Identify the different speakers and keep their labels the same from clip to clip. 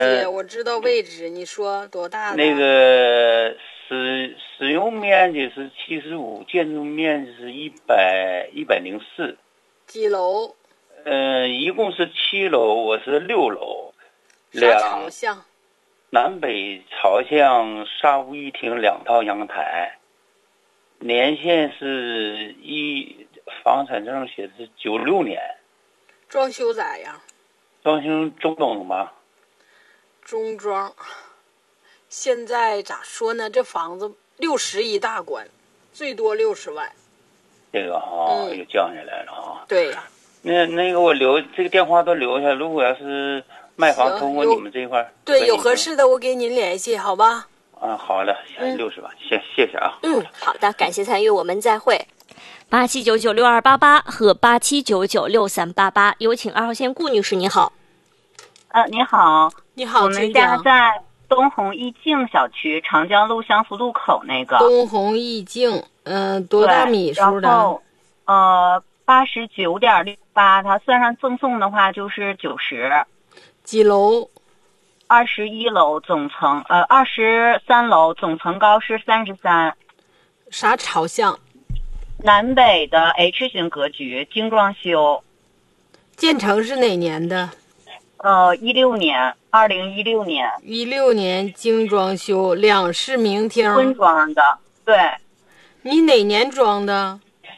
Speaker 1: 姐，我知道位置，你说多大的？
Speaker 2: 那个使用面积是75，建筑面积是104。
Speaker 1: 几楼？
Speaker 2: 一共是7楼，我是6楼。
Speaker 1: 啥朝向？
Speaker 2: 南北朝向，沙屋一厅，2套阳台。年限是房产证写的是96年。
Speaker 1: 装修咋样？
Speaker 2: 装修中等吧。
Speaker 1: 中装。现在咋说呢？这房子60一大关，最多60万。
Speaker 2: 这个又降下来了啊。
Speaker 1: 对呀。
Speaker 2: 那个我这个电话都留下，如果要是卖房通过你们这一块，
Speaker 1: 对，有合适的我给您联系，好吧？
Speaker 2: 好的，60万，谢谢啊。
Speaker 3: 好的，感谢参与，我们再会。87996288和87996388，有请2号线顾女士，你好。
Speaker 4: 你好，
Speaker 1: 你好，
Speaker 4: 我们家在东红逸境小区长江路相福路口那个。
Speaker 1: 东红逸境，多大米数的？
Speaker 4: 然后89.68，它算上赠送的话就是90。
Speaker 1: 几楼
Speaker 4: ？21楼，总层23楼，总层高是33。
Speaker 1: 啥朝向？
Speaker 4: 南北的 H 型格局，精装修。
Speaker 1: 建成是哪年的
Speaker 4: ？2016年。
Speaker 1: 16年精装修，2室明厅。
Speaker 4: 婚装的，对。
Speaker 1: 你哪年装的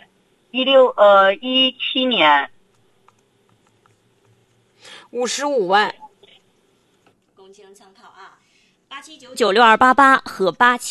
Speaker 4: ？17年。
Speaker 1: 55万。
Speaker 3: 共情参考啊，87996288和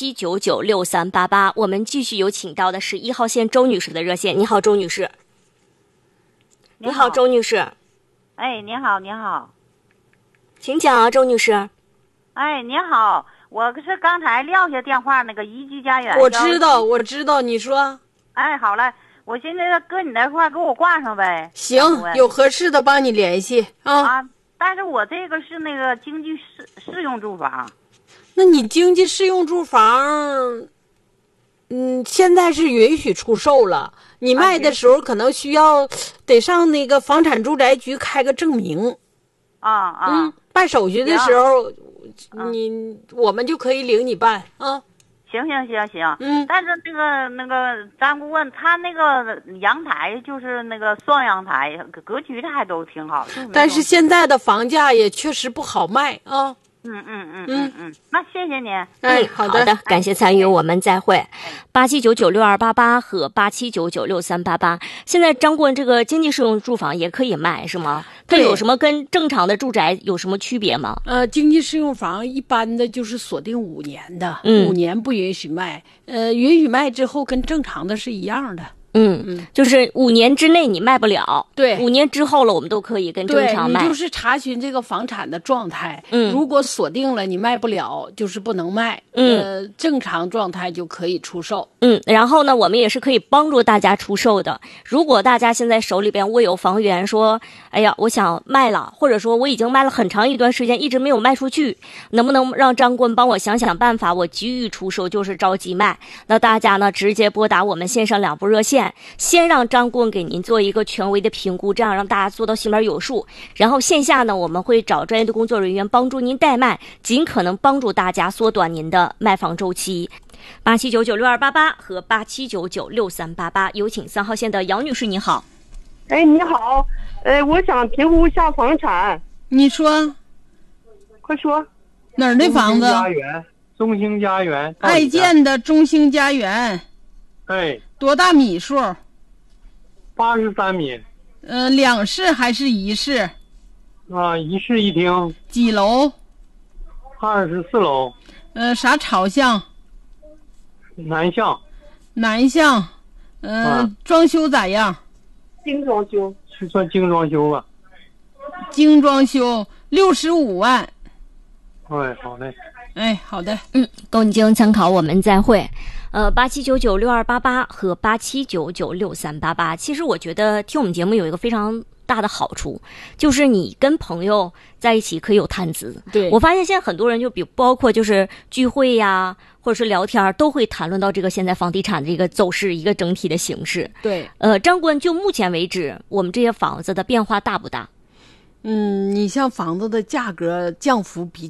Speaker 3: 87996388。我们继续有请到的是1号线周女士的热线。你好，周女士。你好，周女士。
Speaker 5: 你好。
Speaker 3: 请讲啊，周女士。
Speaker 5: 你好，我是刚才撂下电话那个宜居家园。
Speaker 1: 我知道，你说。
Speaker 5: 好嘞，我现在搁你那块给我挂上呗。
Speaker 1: 行，有合适的帮你联系啊。
Speaker 5: 但是我这个是那个经济适用住房。
Speaker 1: 那你经济适用住房，现在是允许出售了。你卖的时候可能需要得上那个房产住宅局开个证明。办手续的时候，我们就可以领你办啊。
Speaker 5: 行。但是那个张顾问，他那个阳台就是那个双阳台，格局还都挺好。
Speaker 1: 但是现在的房价也确实不好卖啊。
Speaker 5: 那谢谢您。
Speaker 1: 好的，
Speaker 3: 感谢参与，我们再会。87996288和87996388。现在张顾问，这个经济适用住房也可以卖是吗？它有什么跟正常的住宅有什么区别吗？
Speaker 1: 经济适用房一般的就是锁定5年的，5年不允许卖。允许卖之后跟正常的是一样的。
Speaker 3: 就是5年之内你卖不了，
Speaker 1: 对
Speaker 3: ，5年之后了我们都可以跟正常卖。
Speaker 1: 对，你就是查询这个房产的状态，如果锁定了你卖不了，就是不能卖，正常状态就可以出售。
Speaker 3: 然后呢，我们也是可以帮助大家出售的。如果大家现在手里边握有房源，说，哎呀，我想卖了，或者说我已经卖了很长一段时间，一直没有卖出去，能不能让张棍帮我想想办法，我急于出售，就是着急卖？那大家呢，直接拨打我们线上2部热线。先让张顾问给您做一个权威的评估，这样让大家做到心里边有数。然后线下呢，我们会找专业的工作人员帮助您代卖，尽可能帮助大家缩短您的卖房周期。87996288和87996388，有请3号线的杨女士，你好。
Speaker 6: 你好，我想评估一下房产。
Speaker 1: 你说，
Speaker 6: 快说。
Speaker 1: 哪儿的房子？
Speaker 6: 中兴家园。
Speaker 1: 爱建的中兴家园。多大米数
Speaker 6: ？83米。
Speaker 1: 2室还是1室
Speaker 6: ？1室1厅。
Speaker 1: 几楼
Speaker 6: ？24楼。
Speaker 1: 啥朝向？
Speaker 6: 南向。
Speaker 1: 装修咋样？
Speaker 6: 精装修，是算精装修吧。
Speaker 1: 精装修65万。
Speaker 6: 好嘞。
Speaker 1: 好的。
Speaker 3: 供经参考，我们再会。87996288和87996388。其实我觉得听我们节目有一个非常大的好处，就是你跟朋友在一起可以有谈资。
Speaker 1: 对，
Speaker 3: 我发现现在很多人就包括就是聚会呀，或者是聊天，都会谈论到这个现在房地产的一个走势，一个整体的形势。
Speaker 1: 对，
Speaker 3: 张顾问，就目前为止，我们这些房子的变化大不大？
Speaker 1: 你像房子的价格降幅比